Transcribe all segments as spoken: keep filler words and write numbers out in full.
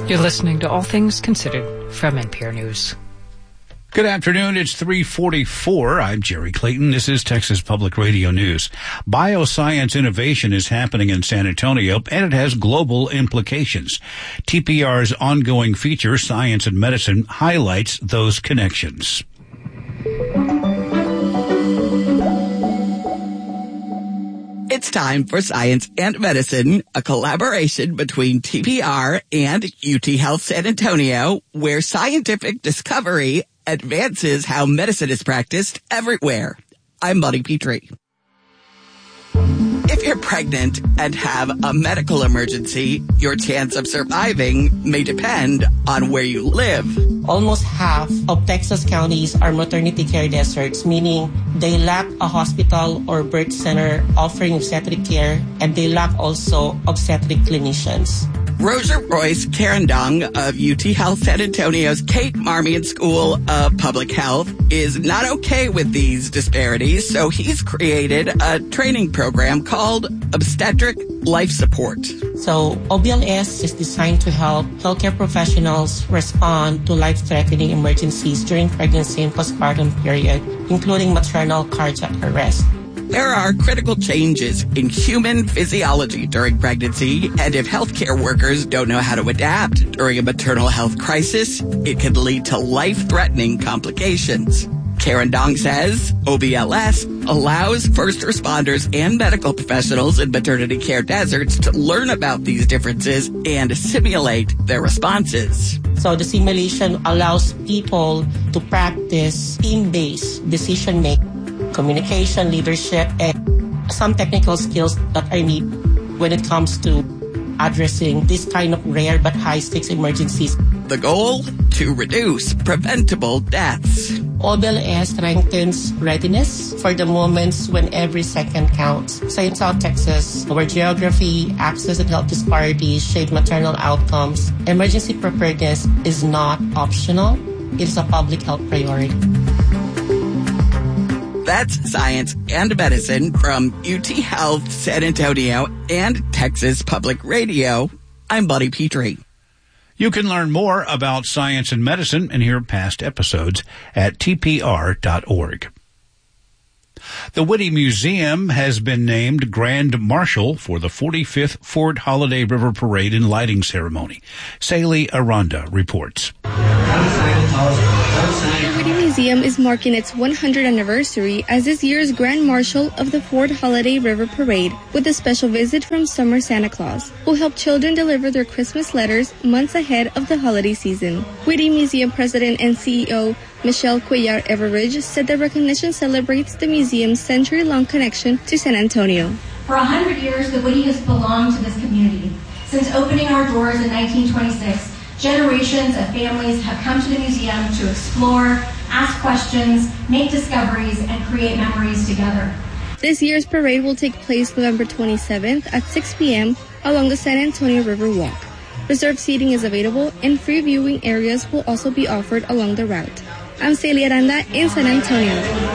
You're listening to All Things Considered from N P R News. Good afternoon. It's three forty-four. I'm Jerry Clayton. This is Texas Public Radio News. Bioscience innovation is happening in San Antonio, and it has global implications. T P R's ongoing feature, Science and Medicine, highlights those connections. It's time for Science and Medicine, a collaboration between T P R and U T Health San Antonio, where scientific discovery advances how medicine is practiced everywhere. I'm Buddy Petrie. If you're pregnant and have a medical emergency, your chance of surviving may depend on where you live. Almost half of Texas counties are maternity care deserts, meaning they lack a hospital or birth center offering obstetric care, and they lack also obstetric clinicians. Rosa Royce Carandong of U T Health San Antonio's Kate Marmion School of Public Health is not okay with these disparities, so he's created a training program called Obstetric Life Support. So O B L S is designed to help healthcare professionals respond to life-threatening emergencies during pregnancy and postpartum period, including maternal cardiac arrest. There are critical changes in human physiology during pregnancy, and if healthcare workers don't know how to adapt during a maternal health crisis, it can lead to life-threatening complications. Karen Dong says O B L S allows first responders and medical professionals in maternity care deserts to learn about these differences and simulate their responses. So the simulation allows people to practice team-based decision-making, communication, leadership, and some technical skills that are needed when it comes to addressing this kind of rare but high-stakes emergencies. The goal? To reduce preventable deaths. O B L S strengthens readiness for the moments when every second counts. So in South Texas, where geography, access, and health disparities shape maternal outcomes, emergency preparedness is not optional. It is a public health priority. That's Science and Medicine from U T Health San Antonio and Texas Public Radio. I'm Buddy Petrie. You can learn more about science and medicine and hear past episodes at T P R dot org. The Whitty Museum has been named Grand Marshal for the forty-fifth Ford Holiday River Parade and Lighting Ceremony. Saley Aranda reports. The Whitty Museum is marking its one hundredth anniversary as this year's Grand Marshal of the Ford Holiday River Parade, with a special visit from Summer Santa Claus, who helped children deliver their Christmas letters months ahead of the holiday season. Whitty Museum President and C E O Michelle Cuellar Everidge said the recognition celebrates the museum's century-long connection to San Antonio. For a hundred years, the Whitty has belonged to this community. Since opening our doors in nineteen twenty-six, generations of families have come to the museum to explore, ask questions, make discoveries, and create memories together. This year's parade will take place November twenty-seventh at six p.m. along the San Antonio River Walk. Reserved seating is available, and free viewing areas will also be offered along the route. I'm Saley Aranda in San Antonio.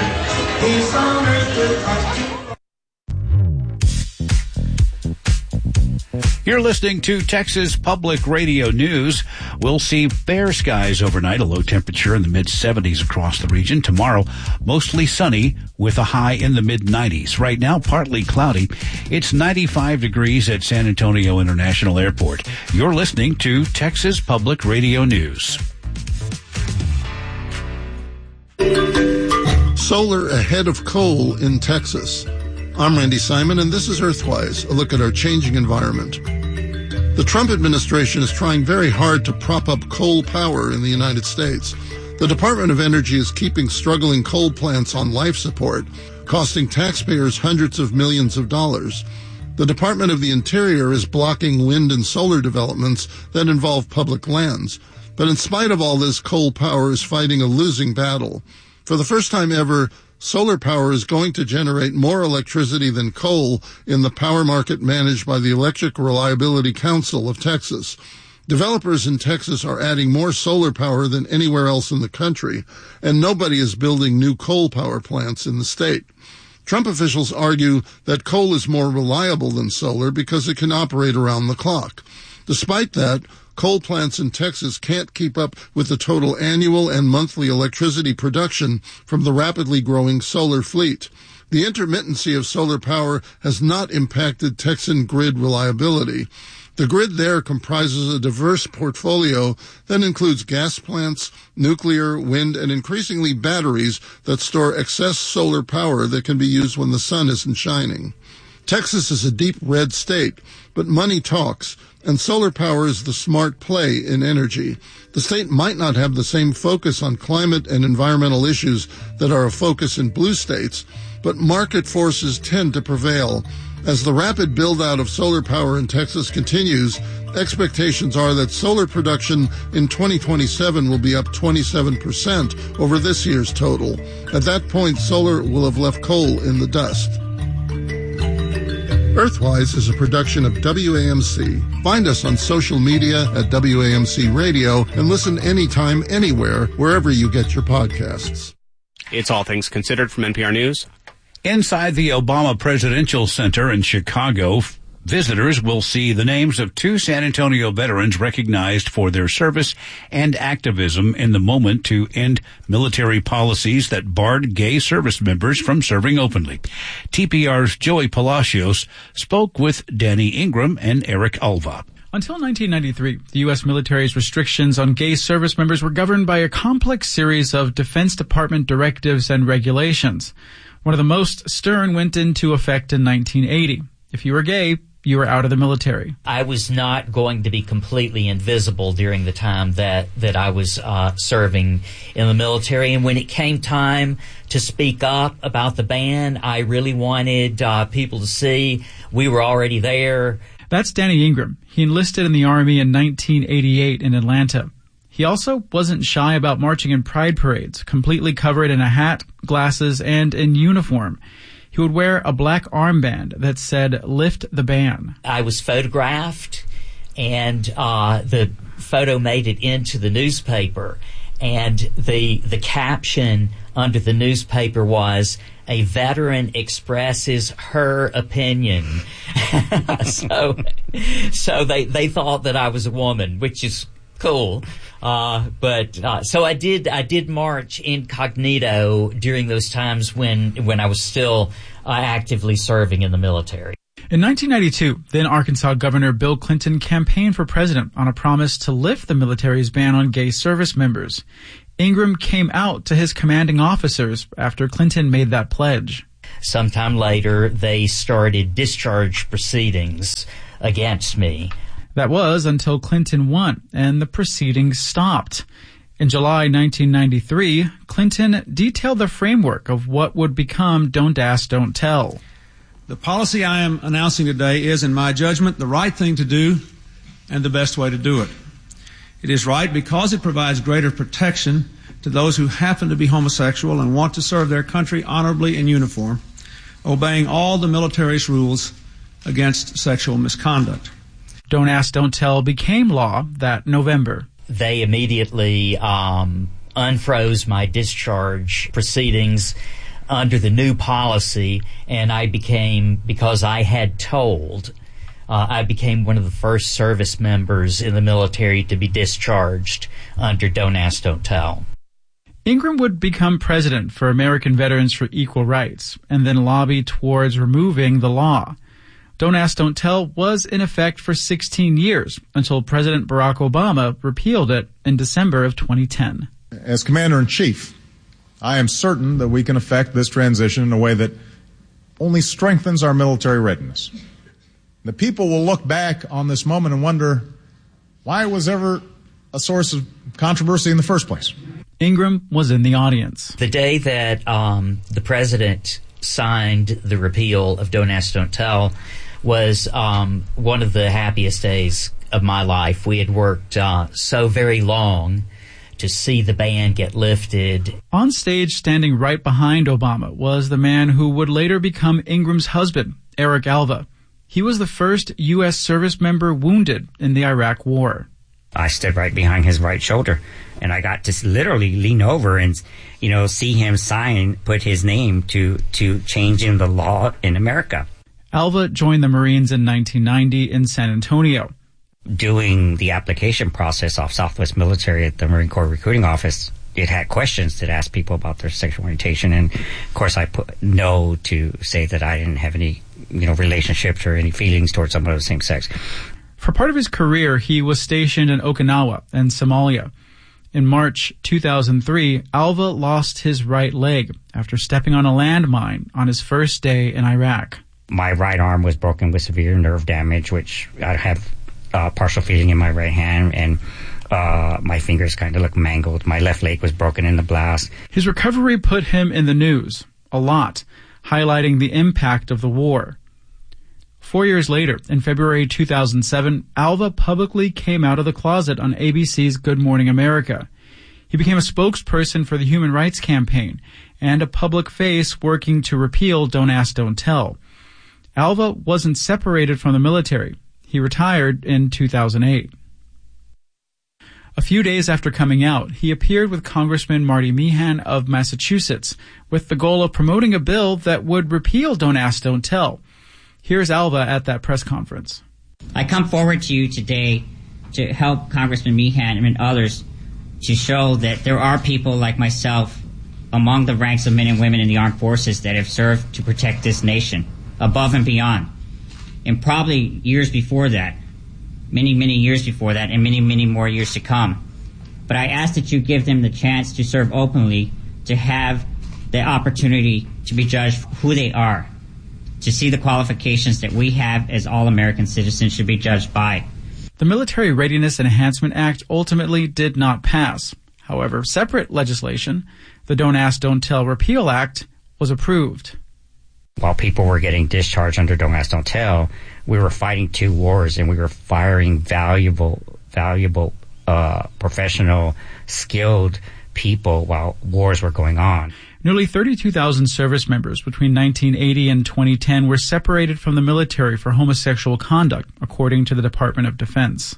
You're listening to Texas Public Radio News. We'll see fair skies overnight, a low temperature in the mid seventies across the region. Tomorrow, mostly sunny with a high in the mid nineties. Right now, partly cloudy. It's ninety-five degrees at San Antonio International Airport. You're listening to Texas Public Radio News. Solar ahead of coal in Texas. I'm Randy Simon, and this is Earthwise, a look at our changing environment. The Trump administration is trying very hard to prop up coal power in the United States. The Department of Energy is keeping struggling coal plants on life support, costing taxpayers hundreds of millions of dollars. The Department of the Interior is blocking wind and solar developments that involve public lands. But in spite of all this, coal power is fighting a losing battle. For the first time ever, solar power is going to generate more electricity than coal in the power market managed by the Electric Reliability Council of Texas. Developers in Texas are adding more solar power than anywhere else in the country, and nobody is building new coal power plants in the state. Trump officials argue that coal is more reliable than solar because it can operate around the clock. Despite that, Coal plants in Texas can't keep up with the total annual and monthly electricity production from the rapidly growing solar fleet. The intermittency of solar power has not impacted Texan grid reliability. The grid there comprises a diverse portfolio that includes gas plants, nuclear, wind, and increasingly batteries that store excess solar power that can be used when the sun isn't shining. Texas is a deep red state, but money talks, and solar power is the smart play in energy. The state might not have the same focus on climate and environmental issues that are a focus in blue states, but market forces tend to prevail. As the rapid build-out of solar power in Texas continues, expectations are that solar production in twenty twenty-seven will be up twenty-seven percent over this year's total. At that point, solar will have left coal in the dust. Earthwise is a production of W A M C. Find us on social media at W A M C Radio and listen anytime, anywhere, wherever you get your podcasts. It's All Things Considered from N P R News. Inside the Obama Presidential Center in Chicago, visitors will see the names of two San Antonio veterans recognized for their service and activism in the moment to end military policies that barred gay service members from serving openly. T P R's Joey Palacios spoke with Danny Ingram and Eric Alva. Until nineteen ninety-three, the U S military's restrictions on gay service members were governed by a complex series of Defense Department directives and regulations. One of the most stern went into effect in nineteen eighty. If you were gay, you were out of the military. I was not going to be completely invisible during the time that, that I was uh, serving in the military. And when it came time to speak up about the ban, I really wanted uh, people to see we were already there. That's Danny Ingram. He enlisted in the Army in nineteen eighty-eight in Atlanta. He also wasn't shy about marching in pride parades, completely covered in a hat, glasses, and in uniform. He would wear a black armband that said, "Lift the ban." I was photographed, and uh, the photo made it into the newspaper. And the the caption under the newspaper was, "A veteran expresses her opinion." so so they, they thought that I was a woman, which is cool. Uh, but, uh, so I did, I did march incognito during those times when, when I was still uh, actively serving in the military. In nineteen ninety-two, then Arkansas Governor Bill Clinton campaigned for president on a promise to lift the military's ban on gay service members. Ingram came out to his commanding officers after Clinton made that pledge. Sometime later, they started discharge proceedings against me. That was until Clinton won, and the proceedings stopped. In July nineteen ninety-three, Clinton detailed the framework of what would become Don't Ask, Don't Tell. The policy I am announcing today is, in my judgment, the right thing to do and the best way to do it. It is right because it provides greater protection to those who happen to be homosexual and want to serve their country honorably in uniform, obeying all the military's rules against sexual misconduct. Don't Ask, Don't Tell became law that November. They immediately um, unfroze my discharge proceedings under the new policy, and I became, because I had told, uh, I became one of the first service members in the military to be discharged under Don't Ask, Don't Tell. Ingram would become president for American Veterans for Equal Rights, and then lobby towards removing the law. Don't Ask, Don't Tell was in effect for sixteen years until President Barack Obama repealed it in December of twenty ten. As Commander-in-Chief, I am certain that we can effect this transition in a way that only strengthens our military readiness. The people will look back on this moment and wonder why it was ever a source of controversy in the first place. Ingram was in the audience. The day that um, the president signed the repeal of Don't Ask, Don't Tell was um, one of the happiest days of my life. We had worked uh, so very long to see the ban get lifted. On stage, standing right behind Obama, was the man who would later become Ingram's husband, Eric Alva. He was the first U S service member wounded in the Iraq War. I stood right behind his right shoulder, and I got to literally lean over and, you know, see him sign, put his name to, to changing the law in America. Alva joined the Marines in nineteen ninety in San Antonio. Doing the application process off Southwest Military at the Marine Corps Recruiting Office, it had questions that asked people about their sexual orientation, and of course I put no to say that I didn't have any, you know, relationships or any feelings towards someone of the same sex. For part of his career, he was stationed in Okinawa and Somalia. In March two thousand three, Alva lost his right leg after stepping on a landmine on his first day in Iraq. My right arm was broken with severe nerve damage, which I have uh, partial feeling in my right hand, and uh, my fingers kind of look mangled. My left leg was broken in the blast. His recovery put him in the news a lot, highlighting the impact of the war. Four years later, in February two thousand seven, Alva publicly came out of the closet on A B C's Good Morning America. He became a spokesperson for the Human Rights Campaign and a public face working to repeal Don't Ask, Don't Tell. Alva wasn't separated from the military. He retired in two thousand eight. A few days after coming out, he appeared with Congressman Marty Meehan of Massachusetts with the goal of promoting a bill that would repeal Don't Ask, Don't Tell. Here's Alva at that press conference. I come forward to you today to help Congressman Meehan and others to show that there are people like myself among the ranks of men and women in the armed forces that have served to protect this nation above and beyond. And probably years before that, many, many years before that, and many, many more years to come. But I ask that you give them the chance to serve openly, to have the opportunity to be judged for who they are, to see the qualifications that we have as all American citizens should be judged by. The Military Readiness Enhancement Act ultimately did not pass. However, separate legislation, the Don't Ask, Don't Tell Repeal Act, was approved. While people were getting discharged under Don't Ask, Don't Tell, we were fighting two wars, and we were firing valuable, valuable, uh, professional, skilled people while wars were going on. Nearly thirty-two thousand service members between nineteen eighty and twenty ten were separated from the military for homosexual conduct, according to the Department of Defense.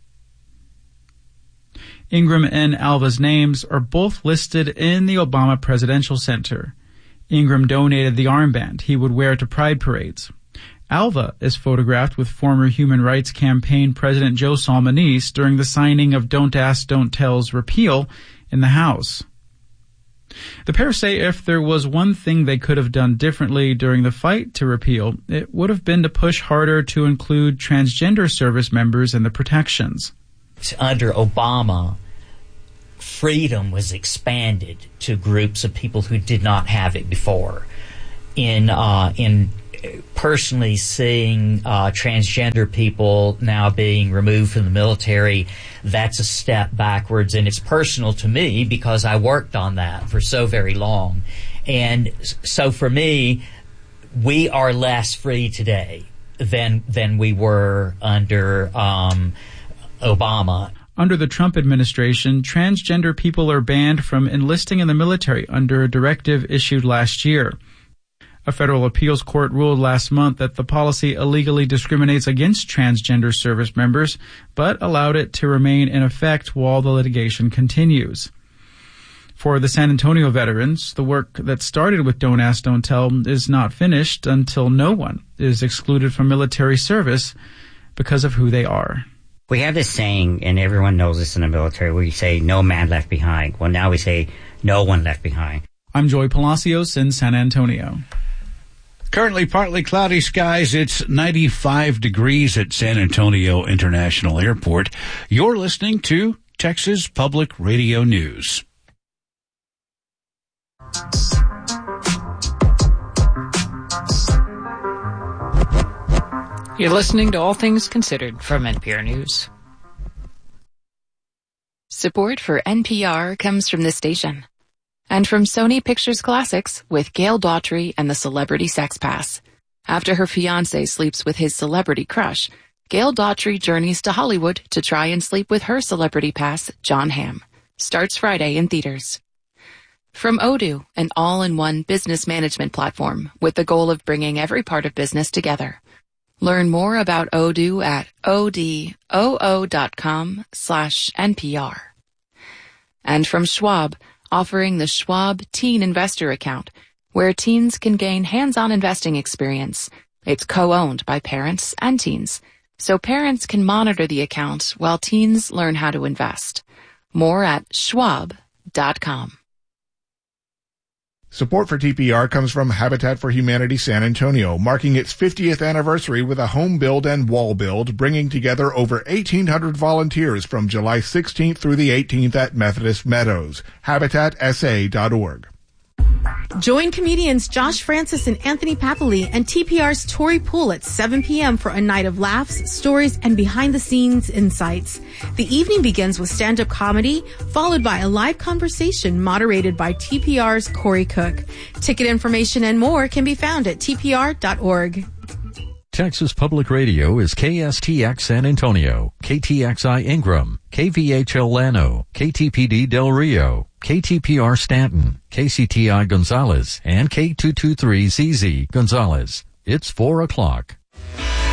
Ingram and Alva's names are both listed in the Obama Presidential Center. Ingram donated the armband he would wear to pride parades. Alva is photographed with former Human Rights Campaign President Joe Salmonese during the signing of Don't Ask, Don't Tell's repeal in the House. The pair say if there was one thing they could have done differently during the fight to repeal, it would have been to push harder to include transgender service members in the protections. Under Obama, freedom was expanded to groups of people who did not have it before. In uh, in personally seeing uh, transgender people now being removed from the military, that's a step backwards, and it's personal to me because I worked on that for so very long. And so for me, we are less free today than than we were under um, Obama. Under the Trump administration, transgender people are banned from enlisting in the military under a directive issued last year. A federal appeals court ruled last month that the policy illegally discriminates against transgender service members, but allowed it to remain in effect while the litigation continues. For the San Antonio veterans, the work that started with Don't Ask, Don't Tell is not finished until no one is excluded from military service because of who they are. We have this saying, and everyone knows this in the military, we say, no man left behind. Well, now we say, no one left behind. I'm Joey Palacios in San Antonio. Currently partly cloudy skies. It's ninety-five degrees at San Antonio International Airport. You're listening to Texas Public Radio News. You're listening to All Things Considered from N P R News. Support for N P R comes from this station. And from Sony Pictures Classics with Gail Daughtry and the Celebrity Sex Pass. After her fiancé sleeps with his celebrity crush, Gail Daughtry journeys to Hollywood to try and sleep with her celebrity pass, John Hamm. Starts Friday in theaters. From Odoo, an all-in-one business management platform with the goal of bringing every part of business together. Learn more about Odoo at odoo.com slash NPR. And from Schwab, offering the Schwab Teen Investor Account, where teens can gain hands-on investing experience. It's co-owned by parents and teens. so parents can monitor the account while teens learn how to invest. More at schwab dot com. Support for T P R comes from Habitat for Humanity San Antonio, marking its fiftieth anniversary with a home build and wall build, bringing together over eighteen hundred volunteers from July sixteenth through the eighteenth at Methodist Meadows. habitat s a dot org. Join comedians Josh Francis and Anthony Papali and T P R's Tori Poole at seven p.m. for a night of laughs, stories, and behind-the-scenes insights. The evening begins with stand-up comedy, followed by a live conversation moderated by T P R's Corey Cook. Ticket information and more can be found at t p r dot org. Texas Public Radio is K S T X San Antonio, K T X I Ingram, K V H L Llano, K T P D Del Rio, K T P R Stanton, K C T I Gonzales, and K two twenty-three Z Z Gonzales. It's four o'clock.